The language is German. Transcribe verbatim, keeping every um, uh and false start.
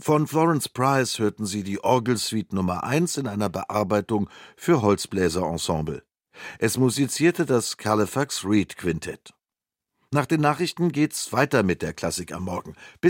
Von Florence Price hörten Sie die Orgelsuite Nummer eins in einer Bearbeitung für Holzbläserensemble. Es musizierte das Halifax Reed Quintett. Nach den Nachrichten geht's weiter mit der Klassik am Morgen. Bis